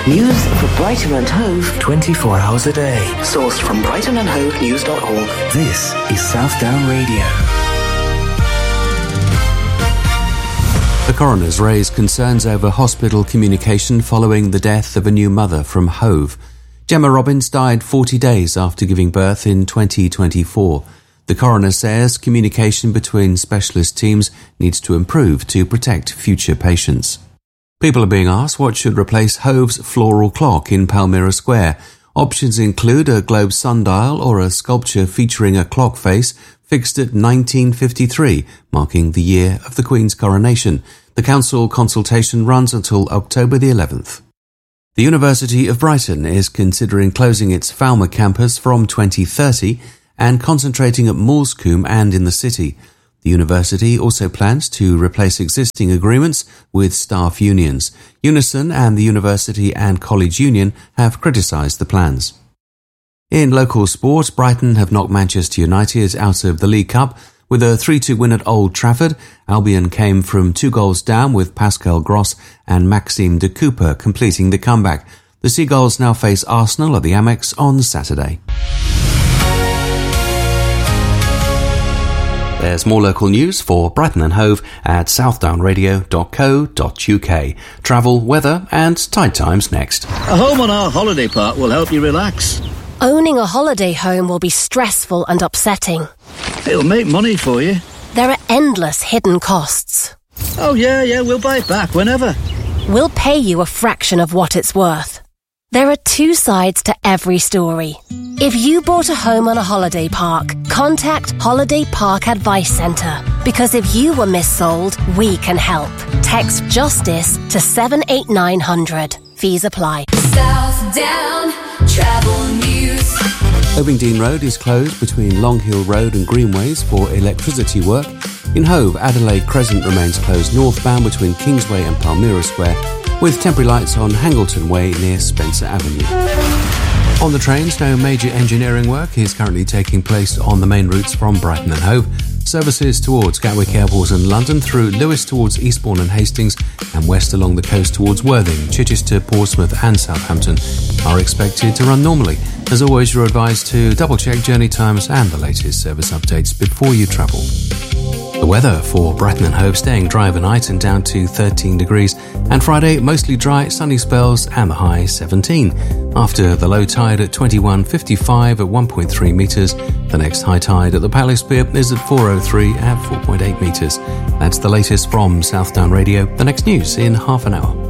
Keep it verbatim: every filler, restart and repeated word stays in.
News for Brighton and Hove twenty-four hours a day. Sourced from brighton and hove news dot org. This is Southdown Radio. The coroner's raised concerns over hospital communication following the death of a new mother from Hove. Gemma Robbins died forty days after giving birth in twenty twenty-four. The coroner says communication between specialist teams needs to improve to protect future patients. People are being asked what should replace Hove's floral clock in Palmyra Square. Options include a globe sundial or a sculpture featuring a clock face fixed at nineteen fifty-three, marking the year of the Queen's coronation. The council consultation runs until October the eleventh. The University of Brighton is considering closing its Falmer campus from twenty thirty and concentrating at Moulsecoomb and in the city. The university also plans to replace existing agreements with staff unions. Unison and the University and College Union have criticised the plans. In local sport, Brighton have knocked Manchester United out of the League Cup with a three two win at Old Trafford. Albion came from two goals down with Pascal Gross and Maxime de Cooper completing the comeback. The Seagulls now face Arsenal at the Amex on Saturday. There's more local news for Brighton and Hove at southdown radio dot co dot uk. Travel, weather and tide times next. A home on our holiday park will help you relax. Owning a holiday home will be stressful and upsetting. It'll make money for you. There are endless hidden costs. Oh yeah, yeah, we'll buy it back whenever. We'll pay you a fraction of what it's worth. There are two sides to every story. If you bought a home on a holiday park, contact Holiday Park Advice Centre. Because if you were missold, we can help. Text JUSTICE to seven eight nine hundred. Fees apply. Southdown Travel News. Ovingdean Road is closed between Long Hill Road and Greenways for electricity work. In Hove, Adelaide Crescent remains closed northbound between Kingsway and Palmyra Square, with temporary lights on Hangleton Way near Spencer Avenue. On the trains, no major engineering work is currently taking place on the main routes from Brighton and Hove. Services towards Gatwick Airport and London, through Lewes towards Eastbourne and Hastings, and west along the coast towards Worthing, Chichester, Portsmouth and Southampton are expected to run normally. As always, you're advised to double-check journey times and the latest service updates before you travel. The weather for Brighton and Hove: staying dry overnight and down to thirteen degrees, and Friday mostly dry, sunny spells and the high seventeen. After the low tide at twenty-one fifty-five at one point three metres, the next high tide at the Palace Pier is at four oh three at four point eight metres. That's the latest from Southdown Radio. The next news in half an hour.